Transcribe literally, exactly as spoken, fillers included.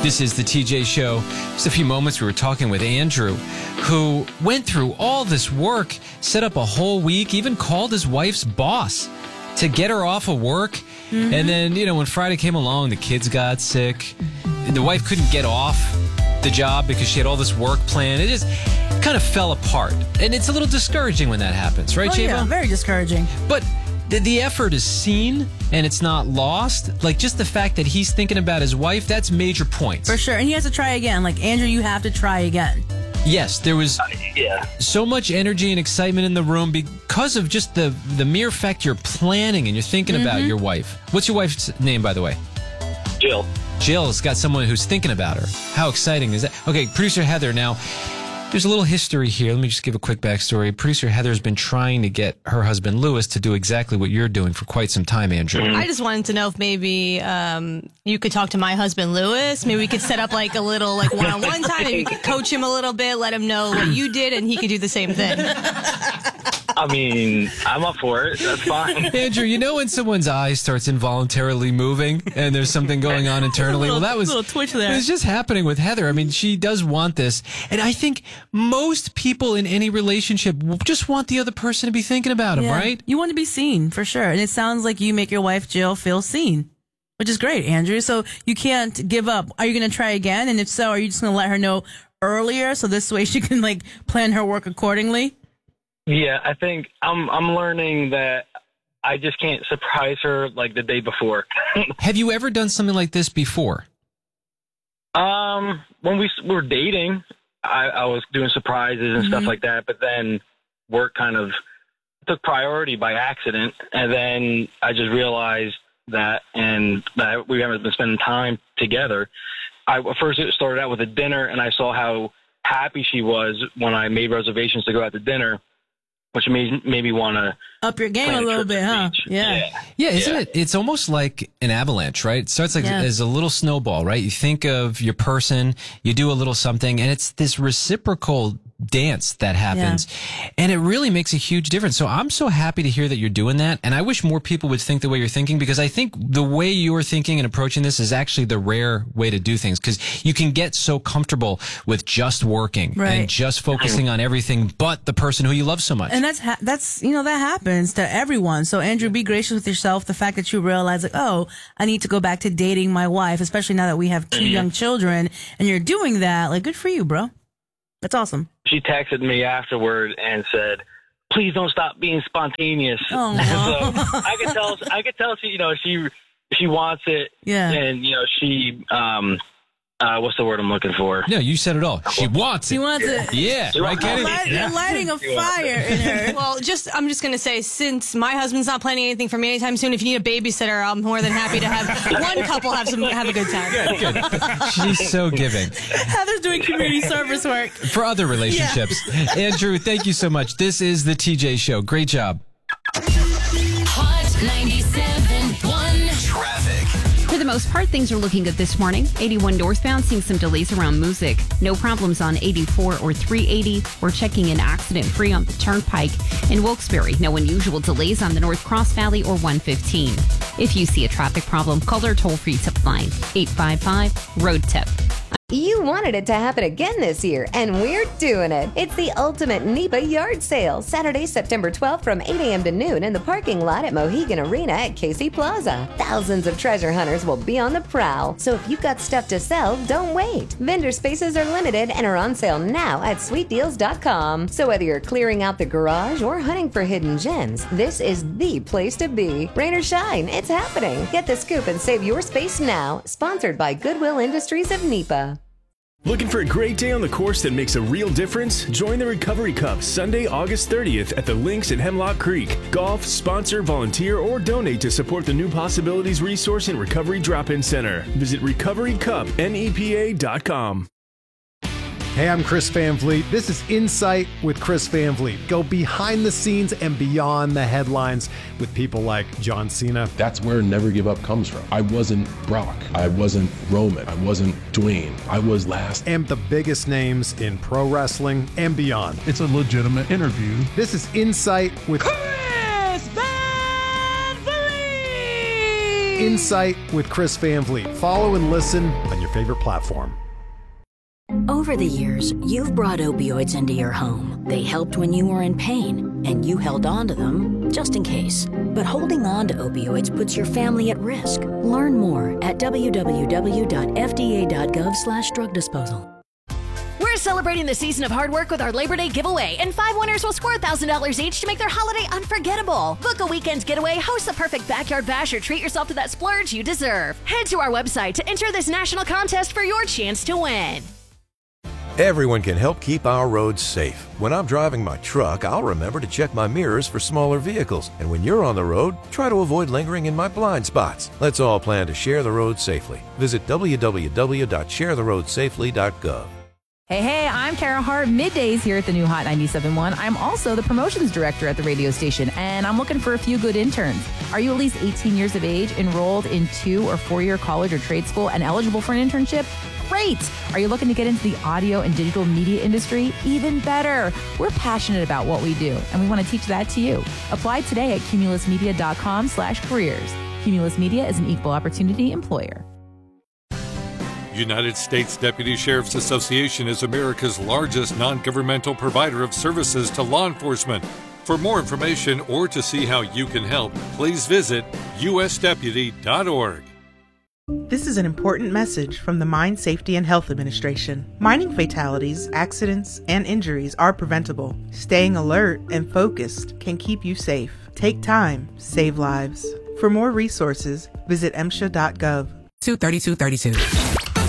This is the T J Show. Just a few moments, we were talking with Andrew, who went through all this work, set up a whole week, even called his wife's boss to get her off of work. Mm-hmm. And then, you know, when Friday came along, the kids got sick. The wife couldn't get off the job because she had all this work planned. It just kind of fell apart. And it's a little discouraging when that happens, right, oh, Java? Yeah, very discouraging. But the, the effort is seen and it's not lost. Like, just the fact that he's thinking about his wife, that's major points. For sure. And he has to try again. Like, Andrew, you have to try again. Yes, there was uh, yeah. so much energy and excitement in the room because of just the, the mere fact you're planning and you're thinking mm-hmm. about your wife. What's your wife's name, by the way? Jill. Jill's got someone who's thinking about her. How exciting is that? Okay, producer Heather, now, there's a little history here. Let me just give a quick backstory. Producer Heather's been trying to get her husband, Lewis, to do exactly what you're doing for quite some time, Andrew. I just wanted to know if maybe um, you could talk to my husband, Lewis. Maybe we could set up like a little like one-on-one time. Maybe you could coach him a little bit, let him know what you did, and he could do the same thing. I mean, I'm up for it. That's fine. Andrew, you know when someone's eye starts involuntarily moving and there's something going on internally? little, well, that was little twitch there. It was just happening with Heather. I mean, she does want this. And I think most people in any relationship just want the other person to be thinking about them, yeah. right? You want to be seen, for sure. And it sounds like you make your wife, Jill, feel seen, which is great, Andrew. So you can't give up. Are you going to try again? And if so, are you just going to let her know earlier so this way she can like plan her work accordingly? Yeah, I think I'm I'm learning that I just can't surprise her like the day before. Have you ever done something like this before? Um, when we were dating, I, I was doing surprises and mm-hmm. stuff like that, but then work kind of took priority by accident, and then I just realized that, and that we haven't been spending time together. I first it started out with a dinner, and I saw how happy she was when I made reservations to go out to dinner, which made, made me want to up your game a little bit, huh? Yeah. yeah. Yeah, isn't yeah. it? It's almost like an avalanche, right? It starts like yeah. as a little snowball, right? You think of your person, you do a little something, and it's this reciprocal dance that happens. Yeah. And it really makes a huge difference. So I'm so happy to hear that you're doing that. And I wish more people would think the way you're thinking, because I think the way you're thinking and approaching this is actually the rare way to do things, because you can get so comfortable with just working right. and just focusing on everything but the person who you love so much. And that's, ha- that's, you know, that happens to everyone. So Andrew, be gracious with yourself. The fact that you realize like, oh, I need to go back to dating my wife, especially now that we have two mm-hmm. young children, and you're doing that, like, good for you, bro. That's awesome. She texted me afterward and said, "Please don't stop being spontaneous." Oh, so I could tell. I could tell she, you know, she she wants it. Yeah. And you know, she um, uh, what's the word I'm looking for? No, you said it all. She wants it. She wants it. Yeah. She right, Kenny? Light, you're lighting a fire in her. Well, just I'm just gonna say, since my husband's not planning anything for me anytime soon, if you need a babysitter, I'm more than happy to have one couple have some have a good time. Good, good. She's so giving. Heather's doing community service work for other relationships. Yeah. Andrew, thank you so much. This is the T J Show. Great job. Hot ninety-seven point one traffic. For the most part, things are looking good this morning. eighty-one northbound, seeing some delays around Music. No problems on eighty-four or three eighty. We're checking in accident-free on the Turnpike. In Wilkes-Barre, no unusual delays on the North Cross Valley or one fifteen. If you see a traffic problem, call our toll-free tip line, eight five five, road tip. You wanted it to happen again this year, and we're doing it. It's the ultimate NEPA yard sale, Saturday, September twelfth from eight a.m. to noon in the parking lot at Mohegan Arena at Casey Plaza. Thousands of treasure hunters will be on the prowl, so if you've got stuff to sell, don't wait. Vendor spaces are limited and are on sale now at sweet deals dot com. So whether you're clearing out the garage or hunting for hidden gems, this is the place to be. Rain or shine, it's happening. Get the scoop and save your space now. Sponsored by Goodwill Industries of NEPA. Looking for a great day on the course that makes a real difference? Join the Recovery Cup Sunday, August thirtieth at the Links at Hemlock Creek. Golf, sponsor, volunteer, or donate to support the New Possibilities Resource and Recovery Drop-In Center. Visit recovery cup nepa dot com. Hey, I'm Chris Van Vliet. This is Insight with Chris Van Vliet. Go behind the scenes and beyond the headlines with people like John Cena. That's where Never Give Up comes from. I wasn't Brock. I wasn't Roman. I wasn't Dwayne. I was last. And the biggest names in pro wrestling and beyond. It's a legitimate interview. This is Insight with Chris Van Vliet. Insight with Chris Van Vliet. Follow and listen on your favorite platform. Over the years, you've brought opioids into your home. They helped when you were in pain, and you held on to them just in case. But holding on to opioids puts your family at risk. Learn more at w w w dot f d a dot gov slash drug disposal. We're celebrating the season of hard work with our Labor Day giveaway, and five winners will score one thousand dollars each to make their holiday unforgettable. Book a weekend getaway, host the perfect backyard bash, or treat yourself to that splurge you deserve. Head to our website to enter this national contest for your chance to win. Everyone can help keep our roads safe. When I'm driving my truck, I'll remember to check my mirrors for smaller vehicles. And when you're on the road, try to avoid lingering in my blind spots. Let's all plan to share the road safely. Visit w w w dot share the road safely dot gov. Hey, hey, I'm Kara Hart, middays here at the new Hot ninety-seven point one. I'm also the promotions director at the radio station, and I'm looking for a few good interns. Are you at least eighteen years of age, enrolled in two or four-year college or trade school, and eligible for an internship? Great! Are you looking to get into the audio and digital media industry? Even better! We're passionate about what we do, and we want to teach that to you. Apply today at cumulus media dot com slash careers. Cumulus Media is an equal opportunity employer. United States Deputy Sheriff's Association is America's largest non-governmental provider of services to law enforcement. For more information or to see how you can help, please visit u s deputy dot org. This is an important message from the Mine Safety and Health Administration. Mining fatalities, accidents, and injuries are preventable. Staying alert and focused can keep you safe. Take time, save lives. For more resources, visit m s h a dot gov. two thirty-two thirty-two.